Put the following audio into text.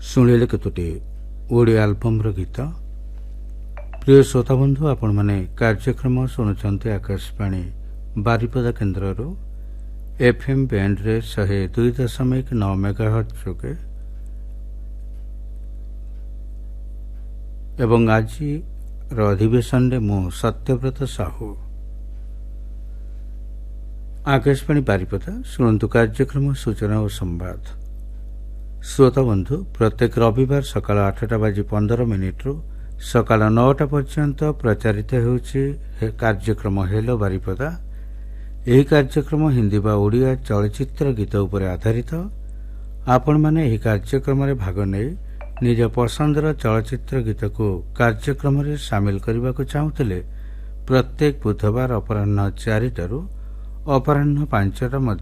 ଶୁଣିଲେ କେତୋଟି ଓଡ଼ିଆ ଆଲବମ୍ର ଗୀତ। ପ୍ରିୟ ଶ୍ରୋତାବନ୍ଧୁ, ଆପଣମାନେ କାର୍ଯ୍ୟକ୍ରମ ଶୁଣୁଛନ୍ତି ଆକାଶବାଣୀ ବାରିପଦା କେନ୍ଦ୍ରରୁ FM ବ୍ୟାଣ୍ଡରେ 102.9 ମେଗାହର୍ଟ୍ଜ ଯୋଗେ। ଏବଂ ଆଜିର ଅଧିବେଶନରେ ମୁଁ ସତ୍ୟବ୍ରତ ସାହୁ। ଆକାଶବାଣୀ ବାରିପଦା ଶୁଣନ୍ତୁ କାର୍ଯ୍ୟକ୍ରମ ସୂଚନା ଓ ସମ୍ବାଦ। ଶ୍ରୋତାବନ୍ଧୁ, ପ୍ରତ୍ୟେକ ରବିବାର ସକାଳ 8:15 ସକାଳ 9ଟା ପର୍ଯ୍ୟନ୍ତ ପ୍ରଚାରିତ ହେଉଛି କାର୍ଯ୍ୟକ୍ରମ ହେଲୋ ବାରିପଦା। ଏହି କାର୍ଯ୍ୟକ୍ରମ ହିନ୍ଦୀ ବା ଓଡ଼ିଆ ଚଳଚ୍ଚିତ୍ର ଗୀତ ଉପରେ ଆଧାରିତ। ଆପଣମାନେ ଏହି କାର୍ଯ୍ୟକ୍ରମରେ ଭାଗ ନେଇ ନିଜ ପସନ୍ଦର ଚଳଚ୍ଚିତ୍ର ଗୀତକୁ କାର୍ଯ୍ୟକ୍ରମରେ ସାମିଲ କରିବାକୁ ଚାହୁଁଥିଲେ ପ୍ରତ୍ୟେକ ବୁଧବାର ଅପରାହ୍ନ 4ଟାରୁ ଅପରାହ୍ନ 5ଟା